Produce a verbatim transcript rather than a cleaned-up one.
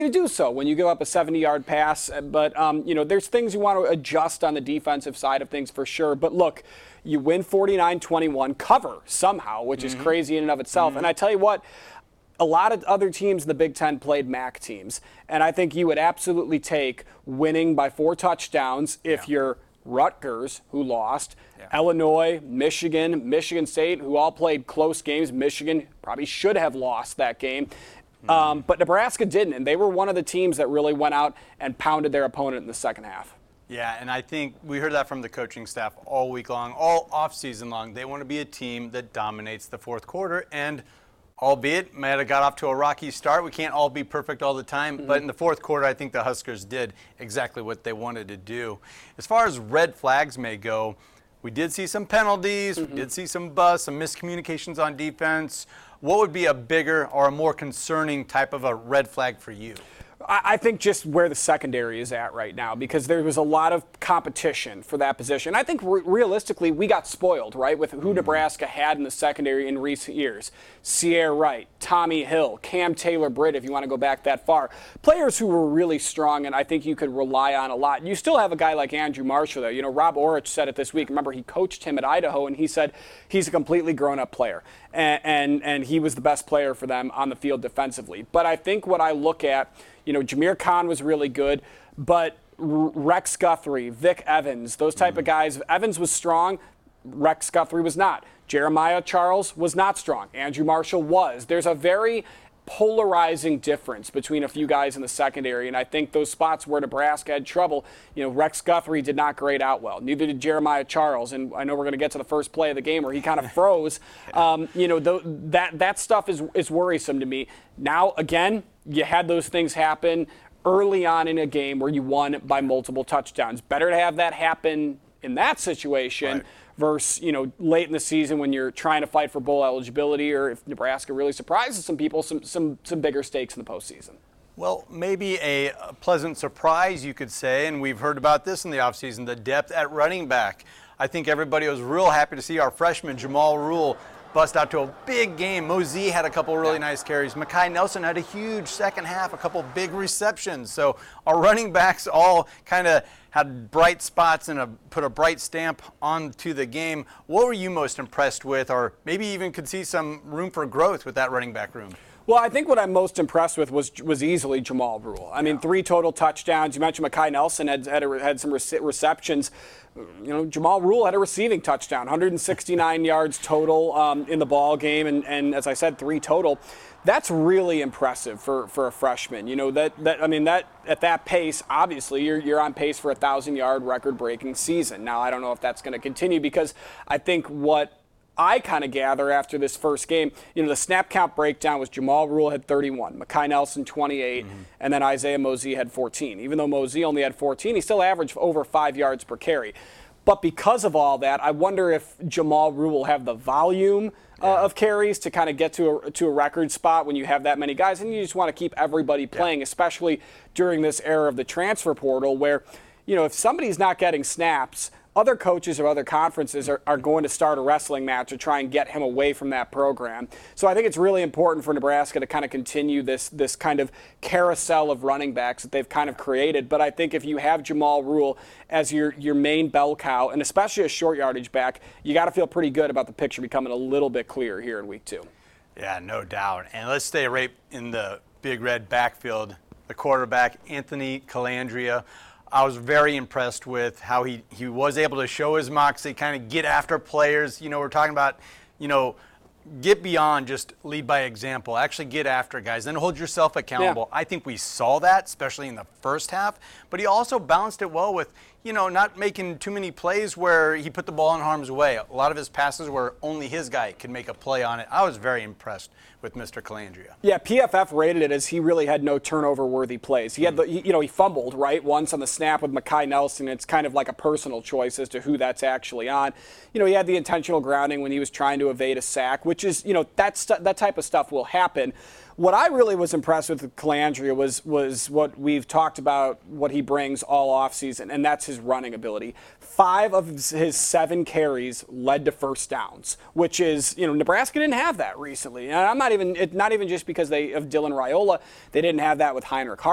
to do so when you give up a seventy-yard pass. But, um, you know, there's things you want to adjust on the defensive side of things for sure. But, look, you win forty-nine twenty-one, cover somehow, which mm-hmm. is crazy in and of itself. Mm-hmm. And I tell you what, a lot of other teams in the Big Ten played M A C teams. And I think you would absolutely take winning by four touchdowns if yeah. you're Rutgers, who lost, yeah. Illinois, Michigan, Michigan State, who all played close games. Michigan probably should have lost that game. Um, but Nebraska didn't, and they were one of the teams that really went out and pounded their opponent in the second half. Yeah, and I think we heard that from the coaching staff all week long, all offseason long. They want to be a team that dominates the fourth quarter, and albeit might have got off to a rocky start. We can't all be perfect all the time, mm-hmm. but in the fourth quarter, I think the Huskers did exactly what they wanted to do. As far as red flags may go, we did see some penalties, mm-hmm. we did see some busts, some miscommunications on defense. What would be a bigger or a more concerning type of a red flag for you? I think just where the secondary is at right now, because there was a lot of competition for that position. I think re- realistically, we got spoiled, right, with who mm-hmm. Nebraska had in the secondary in recent years. Sierra Wright, Tommy Hill, Cam Taylor-Britt, if you want to go back that far. Players who were really strong and I think you could rely on a lot. You still have a guy like Andrew Marshall, though. You know, Rob Orich said it this week. Remember, he coached him at Idaho, and he said he's a completely grown-up player. And, and, and he was the best player for them on the field defensively. But I think what I look at, you know, Jameer Khan was really good, but Rex Guthrie, Vic Evans, those type mm-hmm. of guys. Evans was strong. Rex Guthrie was not. Jeremiah Charles was not strong. Andrew Marshall was. There's a very polarizing difference between a few guys in the secondary, and I think those spots where Nebraska had trouble, you know, Rex Guthrie did not grade out well. Neither did Jeremiah Charles, and I know we're going to get to the first play of the game where he kind of froze. Um, you know, th- that that stuff is is worrisome to me. Now, again, you had those things happen early on in a game where you won by multiple touchdowns. Better to have that happen in that situation right. versus, you know, late in the season when you're trying to fight for bowl eligibility, or if Nebraska really surprises some people, some some some bigger stakes in the postseason. Well, maybe a pleasant surprise, you could say, and we've heard about this in the offseason, the depth at running back. I think everybody was real happy to see our freshman, Jamal Rule, bust out to a big game. Mosey had a couple really nice carries. Makai Nelson had a huge second half, a couple big receptions. So our running backs all kind of had bright spots and a, put a bright stamp onto the game. What were you most impressed with, or maybe even could see some room for growth with that running back room? Well, I think what I'm most impressed with was was easily Jamal Rule. I mean, three total touchdowns. You mentioned Makai Nelson had had, a, had some rece- receptions. You know, Jamal Rule had a receiving touchdown, one hundred sixty-nine yards total um, in the ball game, and, and as I said, three total. That's really impressive for, for a freshman. You know, that, that I mean, that at that pace, obviously, you're you're on pace for a thousand-yard record-breaking season. Now, I don't know if that's going to continue, because I think what I kind of gather after this first game, you know, the snap count breakdown was Jamal Rule had thirty-one, Makai Nelson twenty-eight, mm-hmm. and then Isaiah Mosey had fourteen. Even though Mosey only had fourteen, he still averaged over five yards per carry. But because of all that, I wonder if Jamal Rule will have the volume uh, yeah. of carries to kind of get to a, to a record spot when you have that many guys. And you just want to keep everybody playing, yeah. especially during this era of the transfer portal where, you know, if somebody's not getting snaps, other coaches or other conferences are, are going to start a wrestling match to try and get him away from that program. So I think it's really important for Nebraska to kind of continue this this kind of carousel of running backs that they've kind of created. But I think if you have Jamal Rule as your, your main bell cow, and especially a short yardage back, you got to feel pretty good about the picture becoming a little bit clearer here in week two. Yeah, no doubt. And let's stay right in the Big Red backfield. The quarterback, Anthony Colandrea. I was very impressed with how he, he was able to show his moxie, kind of get after players. You know, we're talking about, you know, get beyond just lead by example. Actually get after guys, then hold yourself accountable. Yeah. I think we saw that, especially in the first half. But he also balanced it well with, you know, not making too many plays where he put the ball in harm's way. A lot of his passes were only his guy could make a play on it. I was very impressed with Mister Colandrea. Yeah, P F F rated it as he really had no turnover-worthy plays. He had the, he, you know, he fumbled, right, once on the snap with Makai Nelson. It's kind of like a personal choice as to who that's actually on. You know, he had the intentional grounding when he was trying to evade a sack, which is, you know, that, st- that type of stuff will happen. What I really was impressed with Colandrea was was what we've talked about, what he brings all offseason, and that's his running ability. Five of his seven carries led to first downs, which is, you know, Nebraska didn't have that recently. And I'm not even, it, not even just because they of Dylan Raiola, they didn't have that with Heinrich Hartman.